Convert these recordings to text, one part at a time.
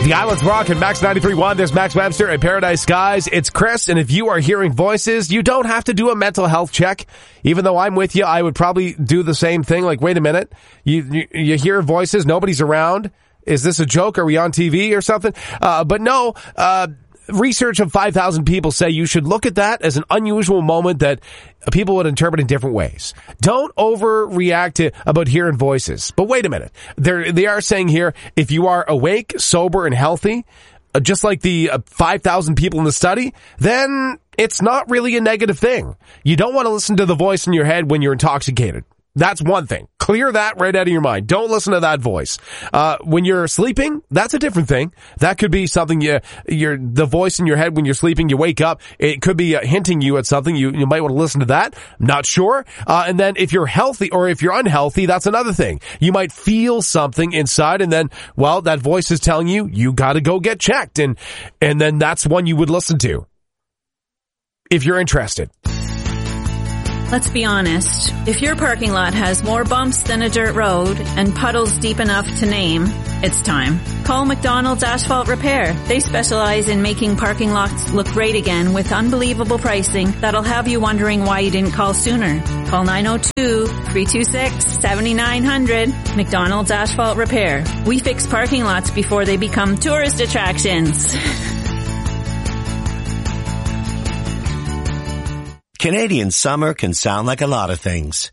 The Islands Rock and Max 93.1. There's Max Webster at Paradise Skies. It's Chris, and if you are hearing voices, you don't have to do a mental health check. Even though I'm with you, I would probably do the same thing. Like, wait a minute. You hear voices, nobody's around. Is this a joke? Are we on TV or something? But no, research of 5,000 people say you should look at that as an unusual moment that people would interpret in different ways. Don't overreact about hearing voices. But wait a minute. They are saying here, if you are awake, sober, and healthy, just like the 5,000 people in the study, then it's not really a negative thing. You don't want to listen to the voice in your head when you're intoxicated. That's one thing. Clear that right out of your mind. Don't listen to that voice. When you're sleeping, that's a different thing. That could be something the voice in your head when you're sleeping, you wake up, it could be hinting you at something. You might want to listen to that. Not sure. And then if you're healthy or if you're unhealthy, that's another thing. You might feel something inside and then, well, that voice is telling you gotta go get checked. And then that's one you would listen to. If you're interested. Let's be honest. If your parking lot has more bumps than a dirt road and puddles deep enough to name, it's time. Call McDonald's Asphalt Repair. They specialize in making parking lots look great again with unbelievable pricing that'll have you wondering why you didn't call sooner. Call 902-326-7900. McDonald's Asphalt Repair. We fix parking lots before they become tourist attractions. Canadian summer can sound like a lot of things.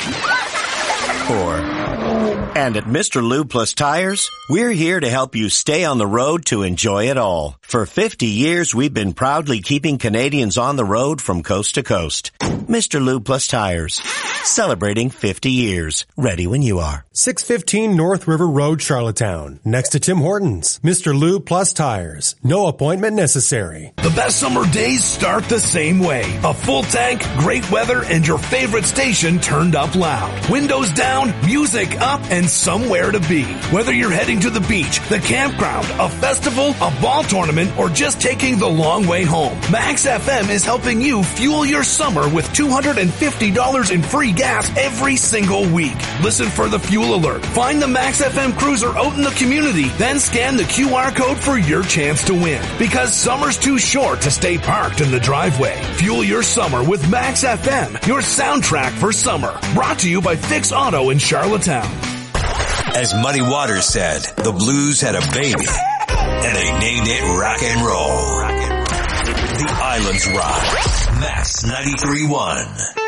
And at Mr. Lube Plus Tires, we're here to help you stay on the road to enjoy it all. For 50 years, we've been proudly keeping Canadians on the road from coast to coast. Mr. Lube Plus Tires, celebrating 50 years. Ready when you are. 615 North River Road, Charlottetown. Next to Tim Hortons. Mr. Lube Plus Tires. No appointment necessary. The best summer days start the same way. A full tank, great weather, and your favorite station turned up loud. Windows down, music up, and somewhere to be. Whether you're heading to the beach, the campground, a festival, a ball tournament, or just taking the long way home, Max FM is helping you fuel your summer with $250 in free gas every single week. Listen for the fuel alert. Find the Max FM cruiser out in the community, then scan the QR code for your chance to win. Because summer's too short to stay parked in the driveway. Fuel your summer with Max FM, your soundtrack for summer. Brought to you by Fix Auto in Charlottetown. As Muddy Waters said, the blues had a baby, and they named it rock and roll. The Islands Rock. Max 93.1.